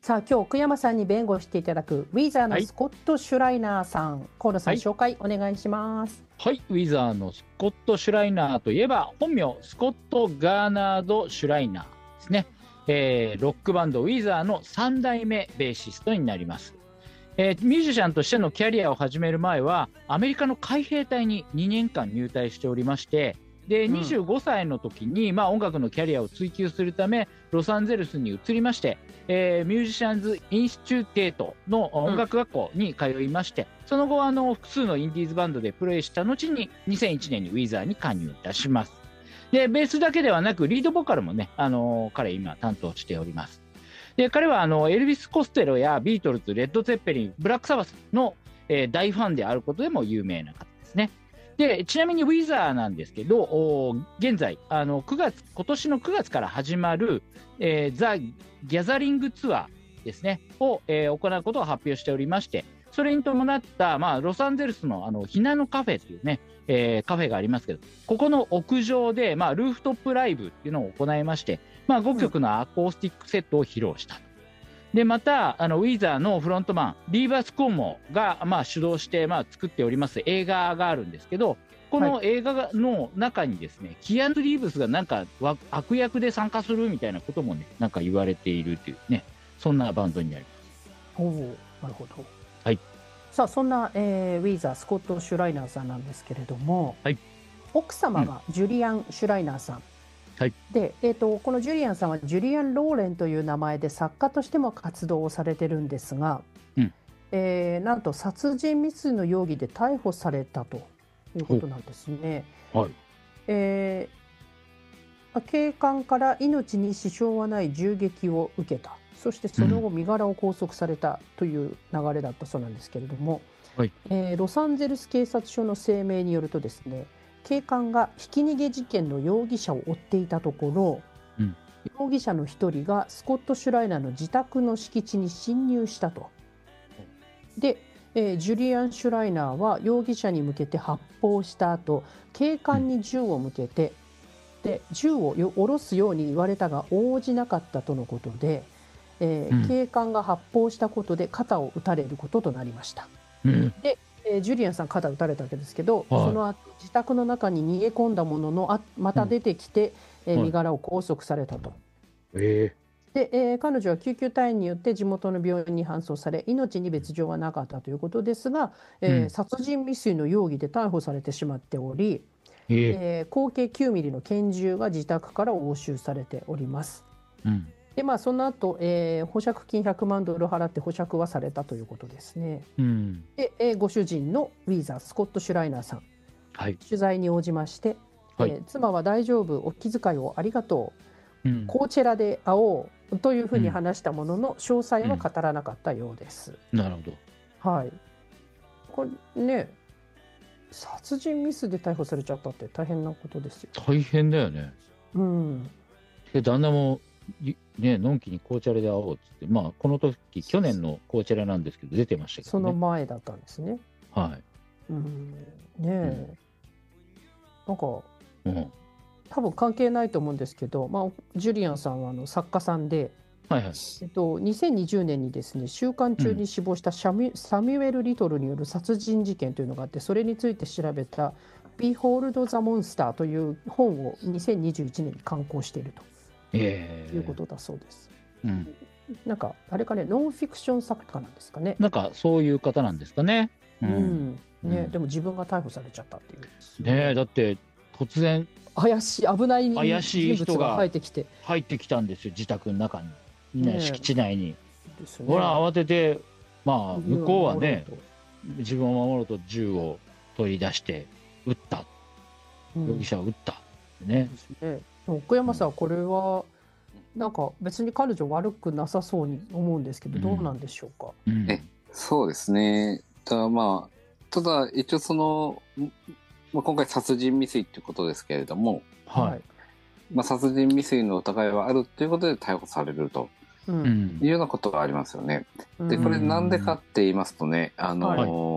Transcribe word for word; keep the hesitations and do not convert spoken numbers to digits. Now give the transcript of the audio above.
さあ今日奥山さんに弁護していただくウィザーのスコット・シュライナーさん、はい、河野さん、はい、紹介お願いします。 はい、ウィザーのスコット・シュライナーといえば本名スコット・ガーナード・シュライナーですね、えー、ロックバンドウィザーのさん代目ベーシストになります。えー、ミュージシャンとしてのキャリアを始める前はアメリカの海兵隊ににねんかん入隊しておりまして、でにじゅうごさいの時に、うんまあ、音楽のキャリアを追求するためロサンゼルスに移りまして、えー、ミュージシャンズ・インスチューテートの音楽学校に通いまして、うん、その後あの複数のインディーズバンドでプレイした後ににせんいちねんにウィザーに加入いたします。でベースだけではなくリードボーカルもね、あのー、彼今担当しております。で彼はあのエルビス・コステロやビートルズ、レッド・ゼッペリン、ブラック・サバスの、えー、大ファンであることでも有名な方ですね。でちなみにウィザーなんですけど、現在あのくがつ今年のくがつから始まる、えー、ザ・ギャザリングツアーですねを、えー、行うことを発表しておりまして、それに伴った、まあ、ロサンゼルスのあのひなのカフェというね、えー、カフェがありますけど、ここの屋上で、まあ、ルーフトップライブっていうのを行いまして、まあ、ごきょくのアコースティックセットを披露したと。でまたあのウィザーのフロントマンリーバース・コーモが、まあ、主導して、まあ、作っております映画があるんですけど、この映画の中にですね、はい、キアヌ・リーブスがなんか悪役で参加するみたいなこともね、なんか言われているというね、そんなバンドになります。 おお、なるほど。 はい。 さあそんな、えー、ウィザースコット・シュライナーさんなんですけれども、 はい、 奥様がジュリアン・シュライナーさん、うんはい、で、えーと、このジュリアンさんはジュリアン・ローレンという名前で作家としても活動をされてるんですが、うんえー、なんと殺人未遂の容疑で逮捕されたということなんですね。 はいえー、警官から命に支障はない銃撃を受けた、そしてその後身柄を拘束されたという流れだったそうなんですけれども、はいえー、ロサンゼルス警察署の声明によるとですね、警官がひき逃げ事件の容疑者を追っていたところ、うん、容疑者の一人がスコット・シュライナーの自宅の敷地に侵入したと。で、えー、ジュリアン・シュライナーは容疑者に向けて発砲した後、警官に銃を向けて、うん、で銃を下ろすように言われたが応じなかったとのことで、えーうん、警官が発砲したことで肩を撃たれることとなりました。うん、でえー、ジュリアンさん肩撃たれたわけですけど、はい、その後自宅の中に逃げ込んだもののあまた出てきて、うんえー、身柄を拘束されたと、はいでえー、彼女は救急隊員によって地元の病院に搬送され命に別状はなかったということですが、えーうん、殺人未遂の容疑で逮捕されてしまっており、えーえー、口径きゅうミリの拳銃が自宅から押収されております。うんでまあ、その後、えー、保釈金ひゃくまんドル払って保釈はされたということですね。うん、で、えー、ご主人のウィザースコット・シュライナーさん、はい、取材に応じまして、はいえー、妻は大丈夫、お気遣いをありがとう、うん、コーチェラで会おうというふうに話したものの、うん、詳細は語らなかったようです。 うん、なるほど、はい、これね殺人ミスで逮捕されちゃったって大変なことですよ。 大変だよね。うん、で旦那もね、のんきにコーチャレで会おうっつって、まあ、この時去年のコーチャレなんですけど出てましたけど、ね、 その前だったんですね。 はい。 うんねえ、うん、なんか、うん、多分関係ないと思うんですけど、まあ、ジュリアンさんはあの作家さんで、はいはいえっと、にせんにじゅうねんにですね収監中に死亡したシャミ、うん、サミュエル・リトルによる殺人事件というのがあって、それについて調べた「Behold the Monster」という本をにせんにじゅういちねんに刊行していると。えー、いうことだそうです。うん、なんかあれかね、ノンフィクション作家なんですかね。 なんかそういう方なんですかね。 うん、うん、ね、うん、でも自分が逮捕されちゃったっていう。 ねえ、だって突然怪しい危ない怪しい人が入ってきて入ってきたんですよ、自宅の中に、ね、敷地内に。ですね、ほら慌てて、まあ向こうはね自分を守ろうと銃を取り出して撃った、うん、容疑者を撃ったね。ですね。 奥山さん、これはなんか別に彼女悪くなさそうに思うんですけど、うん、どうなんでしょうか。 うん、えそうですね。ただまあただ一応その、まあ、今回殺人未遂っていうことですけれども、はいまあ、殺人未遂の疑いはあるということで逮捕されると、うん、いうようなことがありますよね。でこれなんでかって言いますとね、あのーはい